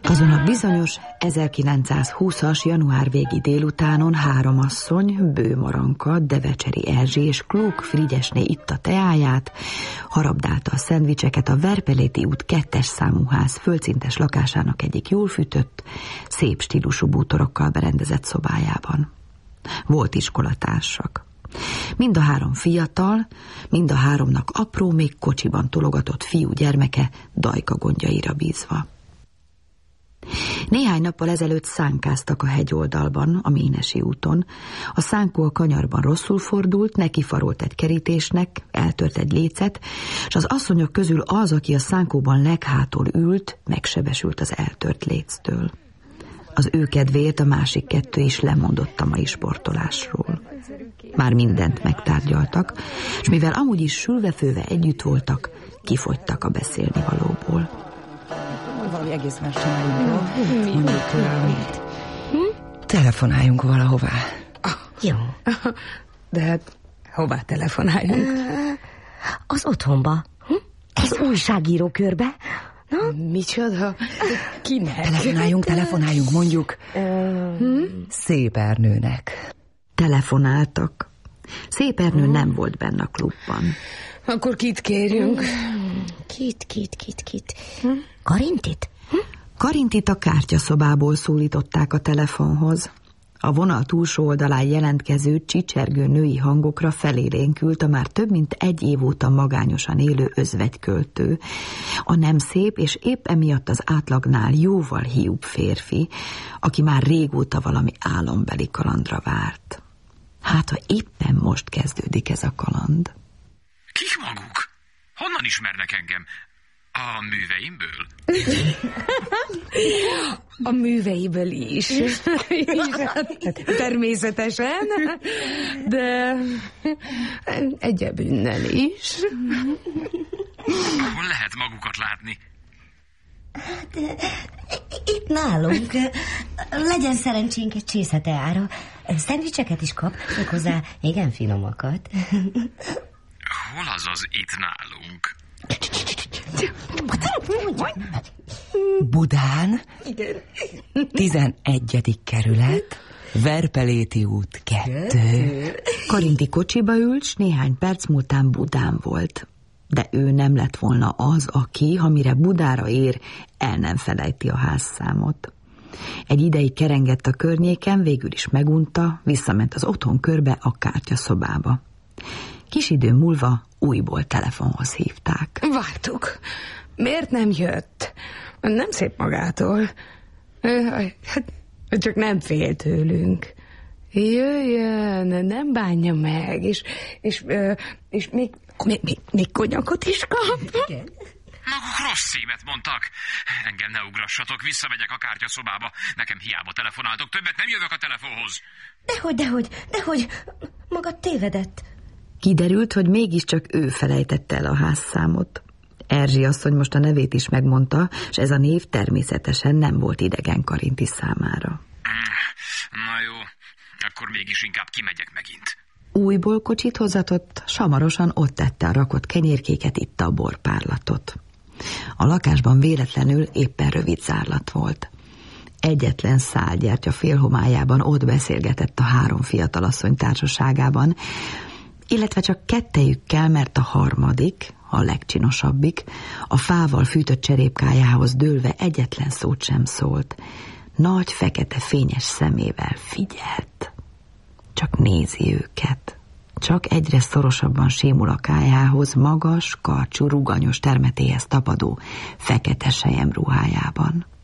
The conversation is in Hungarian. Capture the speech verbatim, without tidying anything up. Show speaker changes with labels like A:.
A: Azon a bizonyos ezerkilencszázhúszas január végi délutánon három asszony, Bő Maranka, Devecseri Erzsi és Klók Frigyesné itta teáját, harabdálta a szendvicseket a Verpeléti út kettes számú ház földszintes lakásának egyik jól fűtött, szép stílusú bútorokkal berendezett szobájában. Volt iskolatársak. Mind a három fiatal, mind a háromnak apró, még kocsiban tologatott fiú gyermeke Dajka gondjaira bízva. Néhány nappal ezelőtt szánkáztak a hegyoldalban, a Ménesi úton. A szánkó a kanyarban rosszul fordult, nekifarolt egy kerítésnek, eltört egy lécet, és az asszonyok közül az, aki a szánkóban leghátul ült, megsebesült az eltört léctől. Az ő kedvéért a másik kettő is lemondott a mai sportolásról. Már mindent megtárgyaltak, és mivel amúgy is sülve-főve együtt voltak, kifogytak a beszélnivalóból.
B: Valami egész más csináljunk. Telefonáljunk valahová.
C: Jó.
B: De hát hová telefonáljunk?
C: Az otthonba. Az újságíró körbe. Na?
B: Micsoda? Kinek? Telefonáljunk, telefonáljunk, mondjuk. Hm? Szép Ernőnek.
A: Telefonáltak. Szép Ernő hmm. nem volt benne a klubban.
B: Akkor kit kérjünk?
C: Hmm. Kit, kit, kit, kit. Hm? Karintit? Hm?
A: Karintit a kártyaszobából szólították a telefonhoz. A vonal túlsó oldalán jelentkező, csicsergő női hangokra felélénkült a már több mint egy év óta magányosan élő özvegyköltő, a nem szép és épp emiatt az átlagnál jóval hiúbb férfi, aki már régóta valami álombeli kalandra várt. Hát, ha éppen most kezdődik ez a kaland.
D: Kik maguk? Honnan ismernek engem? A műveimből?
B: A műveiből is. Természetesen. De egyebünnen is.
D: Hol lehet magukat látni?
C: Hát, itt nálunk. Legyen szerencsénk egy csésze teára. Szendvicseket is kap, méghozzá igen finomakat.
D: Hol az az itt nálunk?
B: Budán, tizenegyedik kerület, Verpeléti út kettő.
A: Karinti kocsiba ült, s néhány perc múltán Budán volt. De ő nem lett volna az, aki, ha mire Budára ér, el nem felejti a házszámot. Egy ideig kerengett a környéken, végül is megunta, visszament az otthon körbe a kártyaszobába. Kis idő múlva újból telefonhoz hívták.
B: Vártuk. Miért nem jött? Nem szép magától. Hát, csak nem fél tőlünk. Jöjjön, nem bánja meg, és, és, és még, még, még, még konyakot is kap.
D: Igen. Maguk rossz szímet mondtak. Engem ne ugrassatok, visszamegyek a kártyaszobába. Nekem hiába telefonáltok, többet nem jövök a telefonhoz.
C: Dehogy, dehogy, dehogy, maga tévedett.
A: Kiderült, hogy mégiscsak ő felejtette el a házszámot. Erzsi asszony most a nevét is megmondta, és ez a név természetesen nem volt idegen Karinti számára.
D: Na jó, akkor mégis inkább kimegyek megint.
A: Újból kocsit hozatott, s hamarosan ott tette a rakott kenyérkéket, itta a borpárlatot. A lakásban véletlenül éppen rövid zárlat volt. Egyetlen szálgyertya félhomályában ott beszélgetett a három fiatalasszony társaságában, illetve csak kettejükkel, mert a harmadik, a legcsinosabbik, a fával fűtött cserépkájához dőlve egyetlen szót sem szólt. Nagy, fekete, fényes szemével figyelt. Csak nézi őket. Csak egyre szorosabban sémul a kájához, magas, karcsú, ruganyos termetéhez tapadó, fekete selyemruhájában.